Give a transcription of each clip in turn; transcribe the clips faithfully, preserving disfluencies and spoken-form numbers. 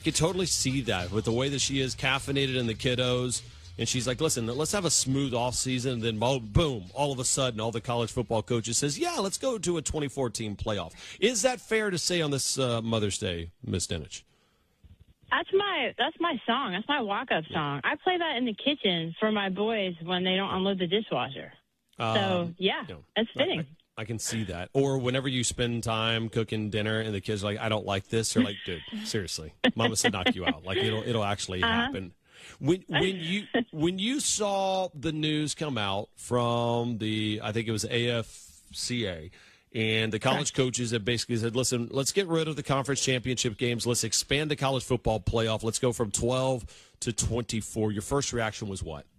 could totally see that with the way that she is caffeinated in the kiddos. And she's like, listen, let's have a smooth off season. And then, boom, all of a sudden, all the college football coaches says, yeah, let's go to a twenty-four team playoff. Is that fair to say on this uh, Mother's Day, Miz Dinich? That's my that's my song. That's my walk-up song. I play that in the kitchen for my boys when they don't unload the dishwasher. Um, so, yeah, you know, it's fitting. I, I can see that. Or whenever you spend time cooking dinner and the kids are like, I don't like this, you're like, dude, seriously, Mama said knock you out. Like, it'll it'll actually uh-huh. happen. When when you when you saw the news come out from the, I think it was A F C A, and the college coaches have basically said, listen, let's get rid of the conference championship games. Let's expand the college football playoff. Let's go from twelve to twenty-four. Your first reaction was what?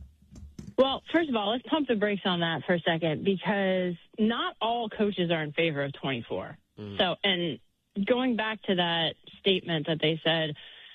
Well, first of all, let's pump the brakes on that for a second, because not all coaches are in favor of twenty-four. Mm. So, and going back to that statement that they said,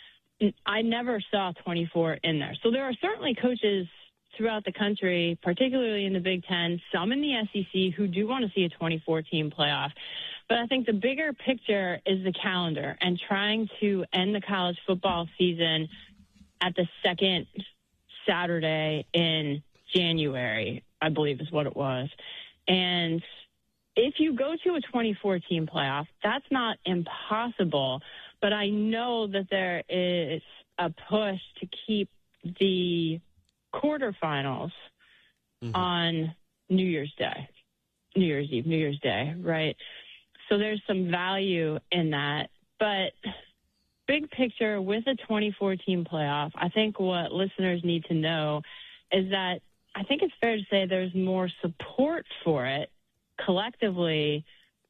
I never saw twenty-four in there. So there are certainly coaches throughout the country, particularly in the Big Ten, some in the S E C, who do want to see a twenty-four team playoff. But I think the bigger picture is the calendar and trying to end the college football season at the second Saturday in January, I believe is what it was. And if you go to a twenty-four team playoff, that's not impossible. But I know that there is a push to keep the quarterfinals mm-hmm. on New Year's Day, New Year's Eve, New Year's Day, right? So there's some value in that. But big picture, with a twenty-four team playoff, I think what listeners need to know is that I think it's fair to say there's more support for it collectively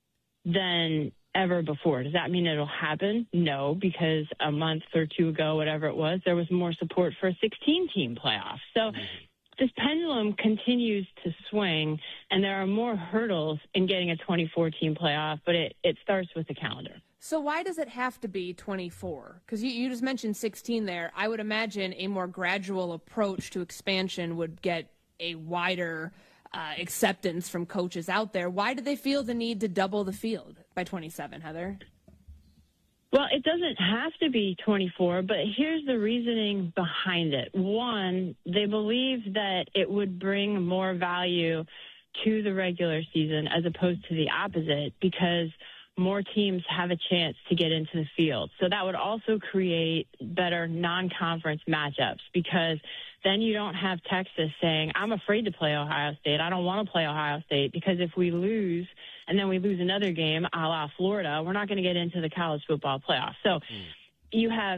than ever before. Does that mean it'll happen? No, because a month or two ago, whatever it was, there was more support for a sixteen team playoff. So mm-hmm. this pendulum continues to swing, and there are more hurdles in getting a twenty-four team playoff, but it, it starts with the calendar. So why does it have to be twenty-four? Because you, you just mentioned sixteen there. I would imagine a more gradual approach to expansion would get a wider Uh, acceptance from coaches out there. Why do they feel the need to double the field by twenty-seven, Heather? Well, it doesn't have to be twenty-four, but here's the reasoning behind it. One, they believe that it would bring more value to the regular season as opposed to the opposite, because more teams have a chance to get into the field. So that would also create better non-conference matchups, because then you don't have Texas saying, I'm afraid to play Ohio State. I don't want to play Ohio State, because if we lose and then we lose another game a la Florida, we're not going to get into the college football playoff. So mm. you have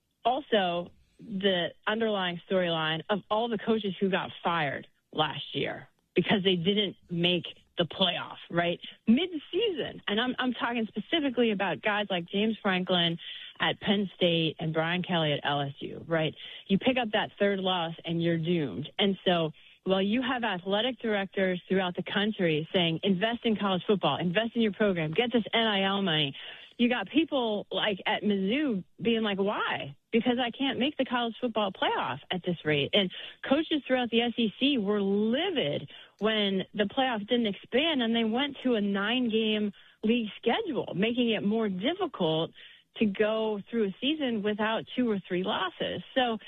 also the underlying storyline of all the coaches who got fired last year because they didn't make the playoff, right? Mid-season. And I'm, I'm talking specifically about guys like James Franklin at Penn State and Brian Kelly at L S U, right? You pick up that third loss and you're doomed. And so while you have athletic directors throughout the country saying, invest in college football, invest in your program, get this N I L money, you got people like at Mizzou being like, why? Because I can't make the college football playoff at this rate. And coaches throughout the S E C were livid when the playoff didn't expand and they went to a nine-game league schedule, making it more difficult to go through a season without two or three losses. So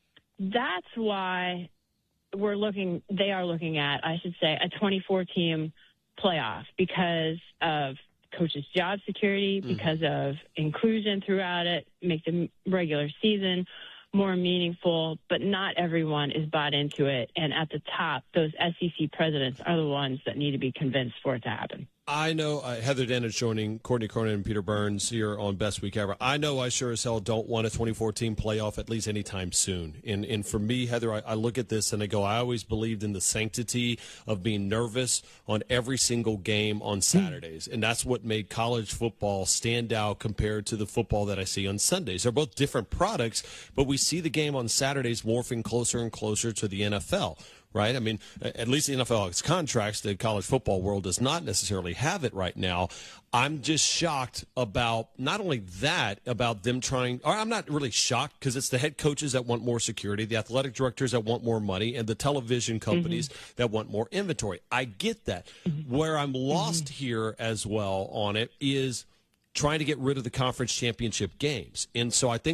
that's why we're looking, they are looking at, I should say, a twenty-four team playoff, because of coaches' job security, because mm-hmm. of inclusion throughout it, make the regular season more meaningful, but not everyone is bought into it. And at the top, those S E C presidents are the ones that need to be convinced for it to happen. I know uh, Heather Dinich joining Courtney Cronin and Peter Burns here on Best Week Ever. I know I sure as hell don't want a twenty-four team playoff at least anytime soon. And and for me, Heather, I, I look at this and I go, I always believed in the sanctity of being nervous on every single game on Saturdays. And that's what made college football stand out compared to the football that I see on Sundays. They're both different products, but we see the game on Saturdays morphing closer and closer to the N F L. Right? I mean, at least the N F L has contracts. The college football world does not necessarily have it right now. I'm just shocked about not only that, about them trying, or I'm not really shocked because it's the head coaches that want more security, the athletic directors that want more money, and the television companies mm-hmm. that want more inventory. I get that. Mm-hmm. Where I'm lost mm-hmm. here as well on it is trying to get rid of the conference championship games. And so I think